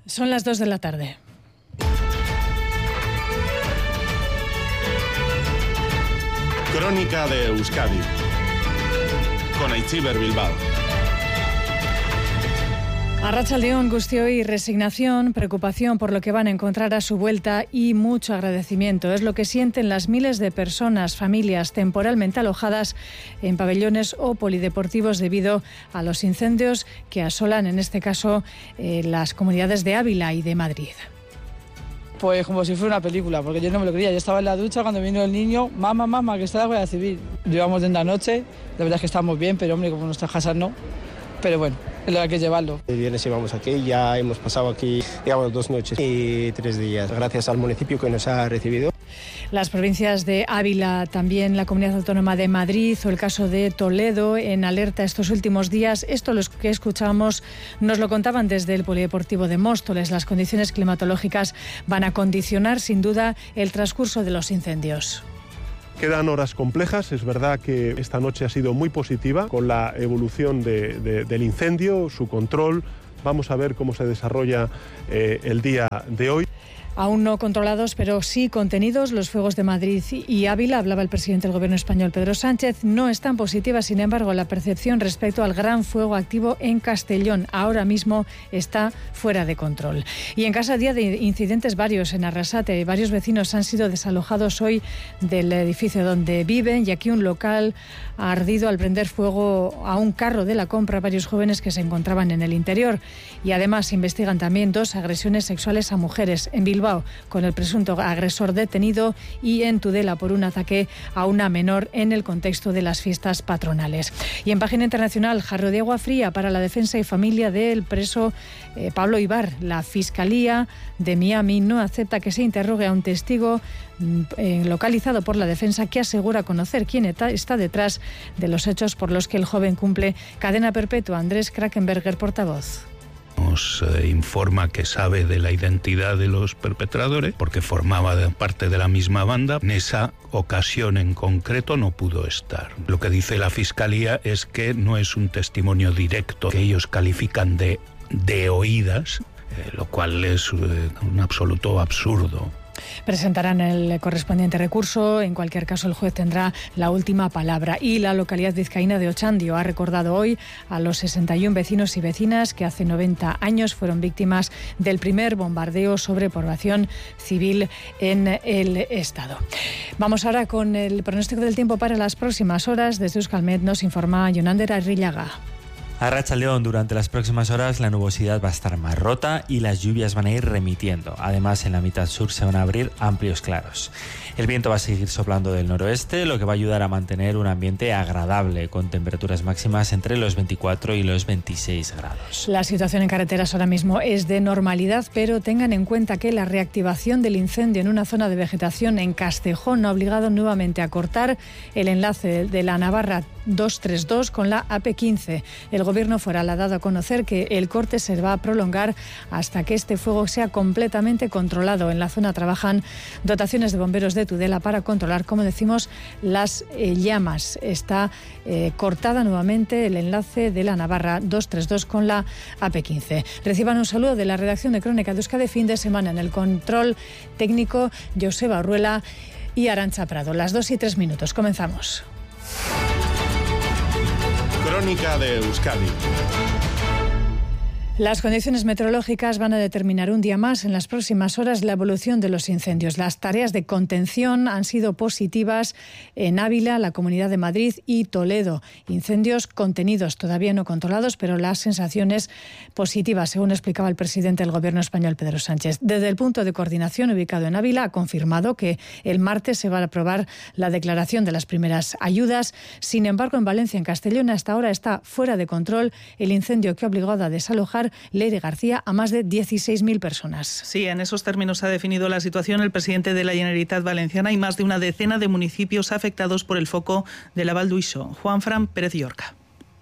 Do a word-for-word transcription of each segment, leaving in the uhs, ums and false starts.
Son las dos de la tarde. Crónica de Euskadi con Aitziber Bilbao. Arratsaldeon guztioi, resignación, preocupación por lo que van a encontrar a su vuelta y mucho agradecimiento. Es lo que sienten las miles de personas, familias temporalmente alojadas en pabellones o polideportivos debido a los incendios que asolan, en este caso, eh, las comunidades de Ávila y de Madrid. Pues como si fuera una película, porque yo no me lo creía. Yo estaba en la ducha cuando vino el niño, mamá, mamá, que está la Guardia Civil. Llevamos desde la noche, la verdad es que estamos bien, pero hombre, como nuestras casas no. Pero bueno, es lo que hay que llevarlo. El viernes íbamos aquí, ya hemos pasado aquí, digamos, dos noches y tres días, gracias al municipio que nos ha recibido. Las provincias de Ávila, también la Comunidad Autónoma de Madrid o el caso de Toledo en alerta estos últimos días. Esto lo que escuchamos nos lo contaban desde el Polideportivo de Móstoles. Las condiciones climatológicas van a condicionar sin duda el transcurso de los incendios. Quedan horas complejas, es verdad que esta noche ha sido muy positiva con la evolución de, de, del incendio, su control. Vamos a ver cómo se desarrolla eh, el día de hoy. Aún no controlados, pero sí contenidos, los fuegos de Madrid y Ávila, hablaba el presidente del Gobierno español, Pedro Sánchez, no es tan positiva, sin embargo, la percepción respecto al gran fuego activo en Castellón. Ahora mismo está fuera de control. Y en casa, día de incidentes varios en Arrasate. Varios vecinos han sido desalojados hoy del edificio donde viven y aquí un local ha ardido al prender fuego a un carro de la compra, varios jóvenes que se encontraban en el interior. Y además se investigan también dos agresiones sexuales a mujeres en Bilbao, con el presunto agresor detenido, y en Tudela por un ataque a una menor en el contexto de las fiestas patronales. Y en página internacional, jarro de agua fría para la defensa y familia del preso eh, Pablo Ibar. La Fiscalía de Miami no acepta que se interrogue a un testigo eh, localizado por la defensa que asegura conocer quién está detrás de los hechos por los que el joven cumple cadena perpetua. Andrés Krakenberger, portavoz. Nos eh, informa que sabe de la identidad de los perpetradores porque formaba de parte de la misma banda. En esa ocasión en concreto no pudo estar. Lo que dice la Fiscalía es que no es un testimonio directo que ellos califican de, de oídas, eh, lo cual es eh, un absoluto absurdo. Presentarán el correspondiente recurso. En cualquier caso, el juez tendrá la última palabra. Y la localidad vizcaína de Ochandio ha recordado hoy a los sesenta y uno vecinos y vecinas que hace noventa años fueron víctimas del primer bombardeo sobre población civil en el estado. Vamos ahora con el pronóstico del tiempo para las próximas horas. Desde Euskalmet nos informa Jonander Arrillaga. Arratsaldeon, durante las próximas horas la nubosidad va a estar más rota y las lluvias van a ir remitiendo. Además, en la mitad sur se van a abrir amplios claros. El viento va a seguir soplando del noroeste, lo que va a ayudar a mantener un ambiente agradable, con temperaturas máximas entre los veinticuatro y los veintiséis grados. La situación en carreteras ahora mismo es de normalidad, pero tengan en cuenta que la reactivación del incendio en una zona de vegetación en Castejón ha obligado nuevamente a cortar el enlace de la Navarra doscientos treinta y dos con la A P quince. El Gobierno foral ha dado a conocer que el corte se va a prolongar hasta que este fuego sea completamente controlado. En la zona trabajan dotaciones de bomberos de Tudela para controlar, como decimos, las eh, llamas. Está eh, cortada nuevamente el enlace de la Navarra doscientos treinta y dos con la A P quince. Reciban un saludo de la redacción de Crónica de Euskadi, fin de semana. En el control técnico, Joseba Urruela y Arantxa Prado. Las dos y tres minutos. Comenzamos. Crónica de Euskadi. Las condiciones meteorológicas van a determinar un día más en las próximas horas la evolución de los incendios. Las tareas de contención han sido positivas en Ávila, la Comunidad de Madrid y Toledo. Incendios contenidos, todavía no controlados, pero las sensaciones positivas, según explicaba el presidente del Gobierno español, Pedro Sánchez. Desde el punto de coordinación ubicado en Ávila, ha confirmado que el martes se va a aprobar la declaración de las primeras ayudas. Sin embargo, en Valencia, en Castellón, hasta ahora está fuera de control el incendio que ha obligado a desalojar Leire García a más de dieciséis mil personas. Sí, en esos términos ha definido la situación el presidente de la Generalitat Valenciana y más de una decena de municipios afectados por el foco de la Val d'Uixó. Juanfran Pérez Llorca.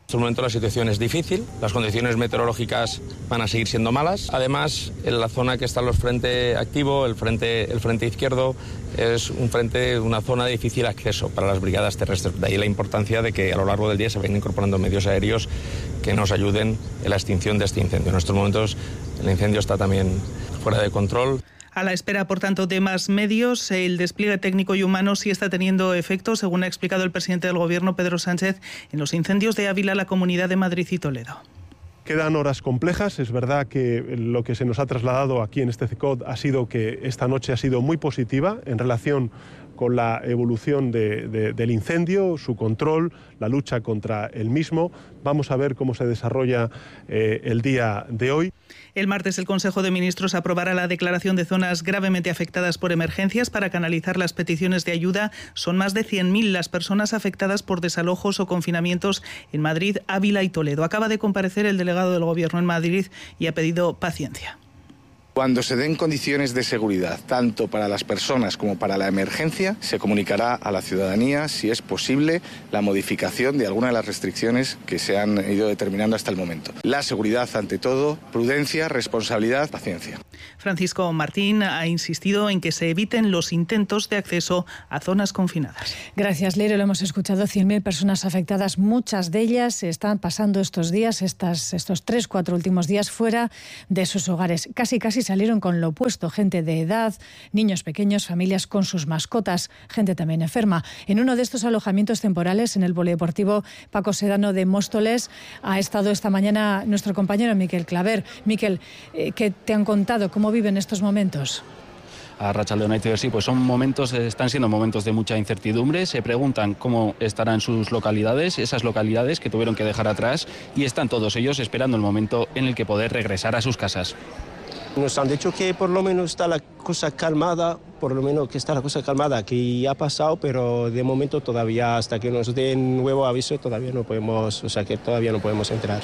En este momento la situación es difícil, las condiciones meteorológicas van a seguir siendo malas. Además, en la zona que está el frente activo, el frente, el frente izquierdo, es un frente, una zona de difícil acceso para las brigadas terrestres. De ahí la importancia de que a lo largo del día se vayan incorporando medios aéreos que nos ayuden en la extinción de este incendio. En estos momentos el incendio está también fuera de control. A la espera, por tanto, de más medios, el despliegue técnico y humano sí está teniendo efecto, según ha explicado el presidente del Gobierno, Pedro Sánchez, en los incendios de Ávila, la Comunidad de Madrid y Toledo. Quedan horas complejas. Es verdad que lo que se nos ha trasladado aquí en este C E C O D ha sido que esta noche ha sido muy positiva en relación con la evolución de, de, del incendio, su control, la lucha contra el mismo. Vamos a ver cómo se desarrolla eh, el día de hoy. El martes el Consejo de Ministros aprobará la declaración de zonas gravemente afectadas por emergencias para canalizar las peticiones de ayuda. Son más de cien mil las personas afectadas por desalojos o confinamientos en Madrid, Ávila y Toledo. Acaba de comparecer el delegado del Gobierno en Madrid y ha pedido paciencia. Cuando se den condiciones de seguridad, tanto para las personas como para la emergencia, se comunicará a la ciudadanía si es posible la modificación de alguna de las restricciones que se han ido determinando hasta el momento. La seguridad ante todo, prudencia, responsabilidad, paciencia. Francisco Martín ha insistido en que se eviten los intentos de acceso a zonas confinadas. Gracias, Leire. Lo hemos escuchado. cien mil personas afectadas. Muchas de ellas están pasando estos días, estas, estos tres, cuatro últimos días fuera de sus hogares. Casi, casi salieron con lo opuesto. Gente de edad, niños pequeños, familias con sus mascotas, gente también enferma. En uno de estos alojamientos temporales, en el polideportivo Paco Sedano de Móstoles, ha estado esta mañana nuestro compañero Miquel Claver. Miquel, eh, ¿qué te han contado? ¿Cómo viven estos momentos? A Arratsaldeon, Aitziber, sí, pues son momentos, están siendo momentos de mucha incertidumbre. Se preguntan cómo estarán sus localidades, esas localidades que tuvieron que dejar atrás, y están todos ellos esperando el momento en el que poder regresar a sus casas. Nos han dicho que por lo menos está la cosa calmada, por lo menos que está la cosa calmada, que ya ha pasado, pero de momento todavía, hasta que nos den nuevo aviso, todavía no podemos, o sea que todavía no podemos entrar.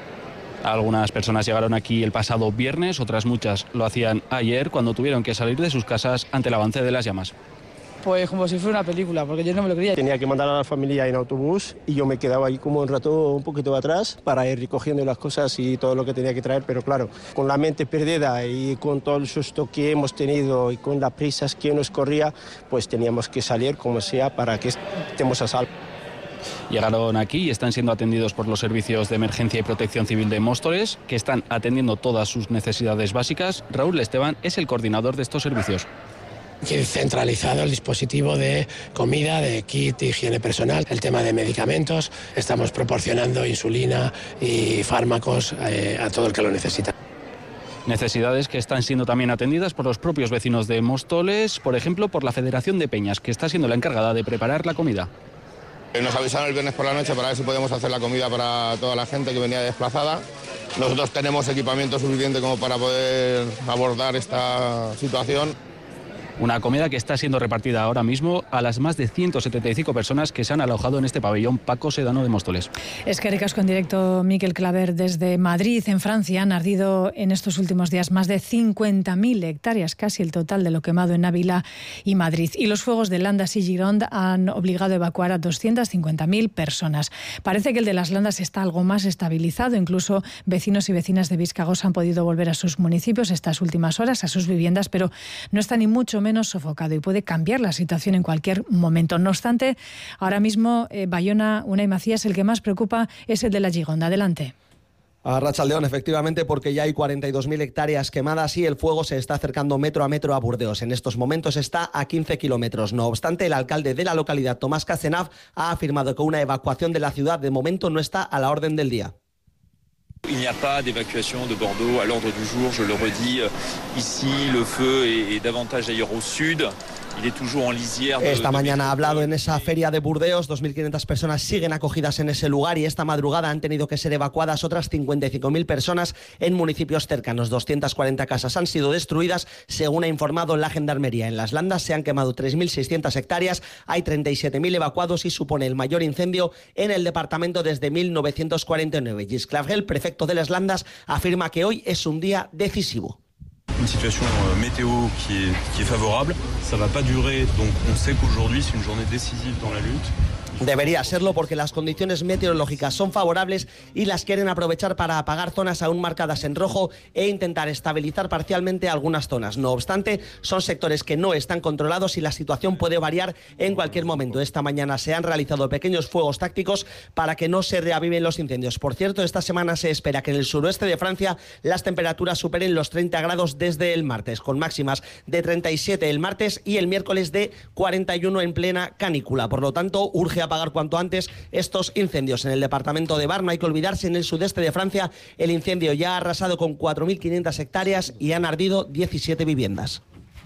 Algunas personas llegaron aquí el pasado viernes, otras muchas lo hacían ayer, cuando tuvieron que salir de sus casas ante el avance de las llamas. Pues como si fuera una película, porque yo no me lo creía. Tenía que mandar a la familia en autobús y yo me quedaba ahí como un rato un poquito atrás para ir recogiendo las cosas y todo lo que tenía que traer, pero claro, con la mente perdida y con todo el susto que hemos tenido y con las prisas que nos corría, pues teníamos que salir como sea para que estemos a salvo. Llegaron aquí y están siendo atendidos por los servicios de emergencia y protección civil de Móstoles, que están atendiendo todas sus necesidades básicas. Raúl Esteban es el coordinador de estos servicios. Centralizado el dispositivo de comida, de kit, higiene personal, el tema de medicamentos. Estamos proporcionando insulina y fármacos eh, a todo el que lo necesita. Necesidades que están siendo también atendidas por los propios vecinos de Móstoles, por ejemplo, por la Federación de Peñas, que está siendo la encargada de preparar la comida. Nos avisaron el viernes por la noche para ver si podemos hacer la comida para toda la gente que venía desplazada. Nosotros tenemos equipamiento suficiente como para poder abordar esta situación. Una comida que está siendo repartida ahora mismo a las más de ciento setenta y cinco personas que se han alojado en este pabellón Paco Sedano de Móstoles. Es que ricasco en directo, Miquel Claver, desde Madrid. En Francia han ardido en estos últimos días más de cincuenta mil hectáreas, casi el total de lo quemado en Ávila y Madrid. Y los fuegos de Landas y Gironde han obligado a evacuar a doscientas cincuenta mil personas. Parece que el de las Landas está algo más estabilizado. Incluso vecinos y vecinas de Biscagos han podido volver a sus municipios estas últimas horas, a sus viviendas, pero no está ni mucho menos menos sofocado y puede cambiar la situación en cualquier momento. No obstante, ahora mismo eh, Bayona, Unai Macías, el que más preocupa es el de la Gironde. Adelante. A Arratsaldeon, efectivamente, porque ya hay cuarenta y dos mil hectáreas quemadas y el fuego se está acercando metro a metro a Burdeos. En estos momentos está a quince kilómetros. No obstante, el alcalde de la localidad, Tomás Cazenave, ha afirmado que una evacuación de la ciudad de momento no está a la orden del día. Il n'y a pas d'évacuation de Bordeaux à l'ordre du jour, je le redis. Ici, le feu est, est davantage d'ailleurs au sud. Il est toujours en lisière de, esta de mañana ha hablado en esa feria de Burdeos. dos mil quinientas personas siguen acogidas en ese lugar y esta madrugada han tenido que ser evacuadas otras cincuenta y cinco mil personas en municipios cercanos. doscientas cuarenta casas han sido destruidas, según ha informado la Gendarmería. En las Landas se han quemado tres mil seiscientas hectáreas, hay treinta y siete mil evacuados y supone el mayor incendio en el departamento desde mil novecientos cuarenta y nueve. Gilles Clavel, prefecto de las Landas, afirma que hoy es un día decisivo. Une situation météo qui est, qui est favorable, ça va pas durer, donc on sait qu'aujourd'hui c'est une journée décisive dans la lutte. Debería serlo porque las condiciones meteorológicas son favorables y las quieren aprovechar para apagar zonas aún marcadas en rojo e intentar estabilizar parcialmente algunas zonas. No obstante, son sectores que no están controlados y la situación puede variar en cualquier momento. Esta mañana se han realizado pequeños fuegos tácticos para que no se reaviven los incendios. Por cierto, esta semana se espera que en el suroeste de Francia las temperaturas superen los treinta grados desde el martes, con máximas de treinta y siete el martes y el miércoles de cuarenta y uno en plena canícula. Por lo tanto, urge apagar cuanto antes estos incendios. En el departamento de Var, no hay que olvidarse, en el sudeste de Francia, el incendio ya ha arrasado con cuatro mil quinientas hectáreas y han ardido diecisiete viviendas.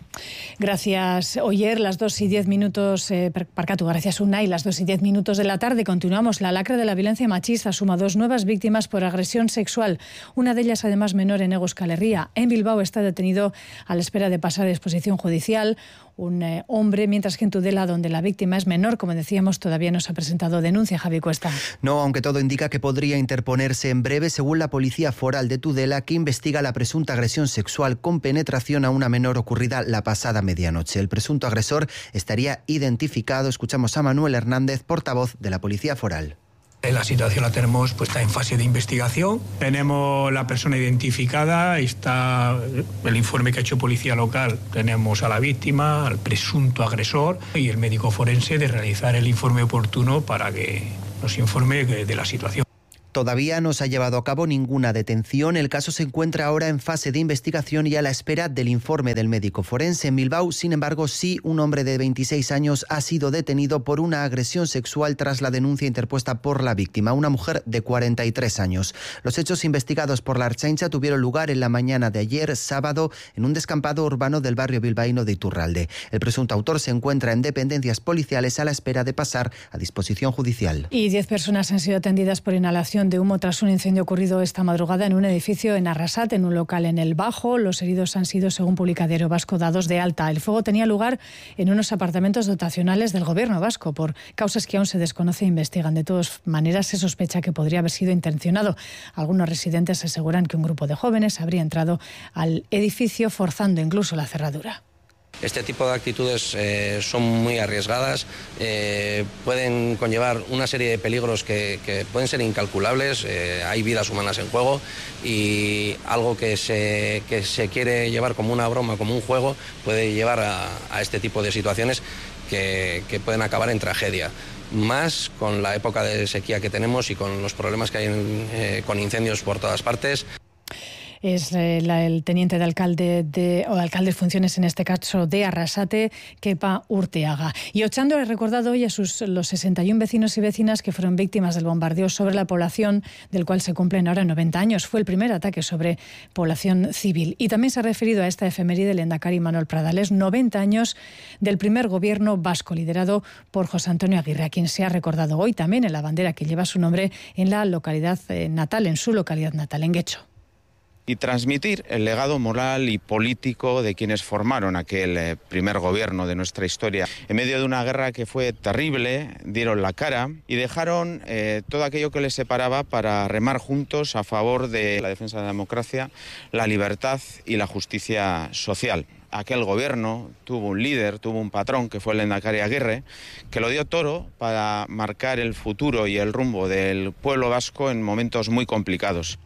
Gracias, Oyer. Las dos y diez minutos, eh, Parcatu, gracias, Unai. Las dos y diez minutos de la tarde continuamos. La lacra de la violencia machista suma dos nuevas víctimas por agresión sexual. Una de ellas, además, menor en Hego Euskal Herria. En Bilbao está detenido a la espera de pasar a disposición judicial un eh, hombre, mientras que en Tudela, donde la víctima es menor, como decíamos, todavía no se ha presentado denuncia. Javi Cuesta. No, aunque todo indica que podría interponerse en breve, según la Policía Foral de Tudela, que investiga la presunta agresión sexual con penetración a una menor ocurrida la pasada medianoche. El presunto agresor estaría identificado. Escuchamos a Manuel Hernández, portavoz de la Policía Foral. La situación la tenemos puesta en fase de investigación. Tenemos la persona identificada, está el informe que ha hecho Policía Local. Tenemos a la víctima, al presunto agresor y el médico forense de realizar el informe oportuno para que nos informe de la situación. Todavía no se ha llevado a cabo ninguna detención. El caso se encuentra ahora en fase de investigación y a la espera del informe del médico forense. En Bilbao, sin embargo, sí, un hombre de veintiséis años ha sido detenido por una agresión sexual tras la denuncia interpuesta por la víctima, una mujer de cuarenta y tres años. Los hechos investigados por la Ertzaintza tuvieron lugar en la mañana de ayer, sábado, en un descampado urbano del barrio bilbaíno de Iturralde. El presunto autor se encuentra en dependencias policiales a la espera de pasar a disposición judicial. Y diez personas han sido atendidas por inhalación de humo tras un incendio ocurrido esta madrugada en un edificio en Arrasate, en un local en el Bajo. Los heridos han sido, según publica Diario Vasco, dados de alta. El fuego tenía lugar en unos apartamentos dotacionales del gobierno vasco por causas que aún se desconoce e investigan. De todas maneras, se sospecha que podría haber sido intencionado. Algunos residentes aseguran que un grupo de jóvenes habría entrado al edificio forzando incluso la cerradura. Este tipo de actitudes eh, son muy arriesgadas, eh, pueden conllevar una serie de peligros que, que pueden ser incalculables, eh, hay vidas humanas en juego y algo que se, que se quiere llevar como una broma, como un juego, puede llevar a, a este tipo de situaciones que, que pueden acabar en tragedia. Más con la época de sequía que tenemos y con los problemas que hay en, eh, con incendios por todas partes. Es eh, la, el teniente de alcalde de, o alcalde de funciones, en este caso de Arrasate, Kepa Urteaga. Y Ochando ha recordado hoy a sus, los sesenta y uno vecinos y vecinas que fueron víctimas del bombardeo sobre la población, del cual se cumplen ahora noventa años. Fue el primer ataque sobre población civil. Y también se ha referido a esta efeméride el lehendakari Manuel Pradales, noventa años del primer gobierno vasco, liderado por José Antonio Aguirre, a quien se ha recordado hoy también en la bandera que lleva su nombre en la localidad eh, natal, en su localidad natal, en Guecho. Y transmitir el legado moral y político de quienes formaron aquel eh, primer gobierno de nuestra historia. En medio de una guerra que fue terrible, dieron la cara y dejaron eh, todo aquello que les separaba para remar juntos a favor de la defensa de la democracia, la libertad y la justicia social. Aquel gobierno tuvo un líder, tuvo un patrón, que fue el lehendakari Aguirre, que lo dio todo para marcar el futuro y el rumbo del pueblo vasco en momentos muy complicados.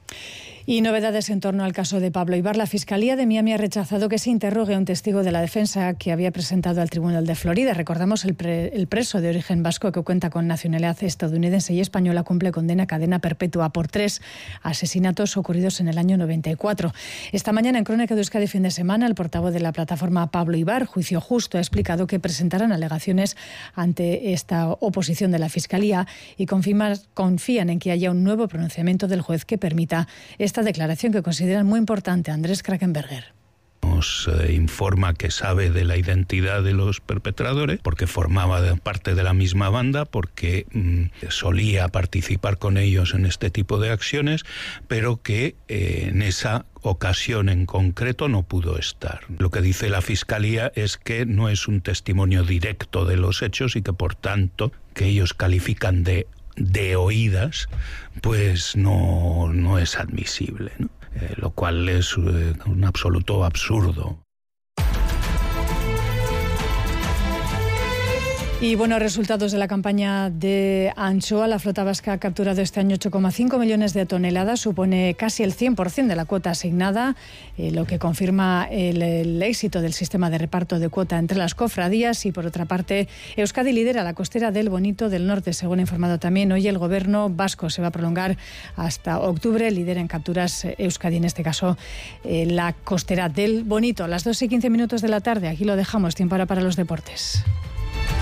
Y novedades en torno al caso de Pablo Ibar. La Fiscalía de Miami ha rechazado que se interrogue a un testigo de la defensa que había presentado al Tribunal de Florida. Recordamos, el, pre, el preso de origen vasco, que cuenta con nacionalidad estadounidense y española, cumple condena a cadena perpetua por tres asesinatos ocurridos en el año noventa y cuatro. Esta mañana en Crónica de Euskadi Fin de Semana, el portavoz de la plataforma Pablo Ibar, Juicio Justo, ha explicado que presentarán alegaciones ante esta oposición de la Fiscalía y confirman, confían en que haya un nuevo pronunciamiento del juez que permita esta declaración que consideran muy importante. Andrés Krakenberger. Nos eh, informa que sabe de la identidad de los perpetradores porque formaba de parte de la misma banda, porque mmm, solía participar con ellos en este tipo de acciones, pero que eh, en esa ocasión en concreto no pudo estar. Lo que dice la Fiscalía es que no es un testimonio directo de los hechos y que, por tanto, que ellos califican de de oídas, pues no, no es admisible, ¿no? Eh, lo cual es eh, un absoluto absurdo. Y buenos resultados de la campaña de anchoa. La flota vasca ha capturado este año ocho coma cinco millones de toneladas, supone casi el cien por ciento de la cuota asignada, eh, lo que confirma el, el éxito del sistema de reparto de cuota entre las cofradías. Y por otra parte, Euskadi lidera la costera del Bonito del Norte, según ha informado también hoy el gobierno vasco. Se va a prolongar hasta octubre, lidera en capturas Euskadi, en este caso eh, la costera del Bonito. A las dos y quince minutos de la tarde, aquí lo dejamos, tiempo ahora para los deportes.